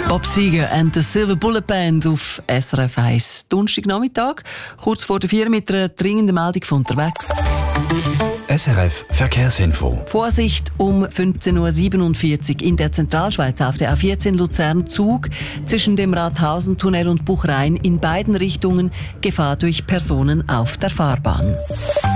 Bob Seger and the Silver Bullet Band auf SRF 1. Donnerstagnachmittag, kurz vor der 4 mit einer dringenden Meldung von unterwegs. SRF Verkehrsinfo. Vorsicht um 15.47 Uhr in der Zentralschweiz auf der A14 Luzern-Zug zwischen dem Rathausen-Tunnel und Buchrein in beiden Richtungen Gefahr durch Personen auf der Fahrbahn.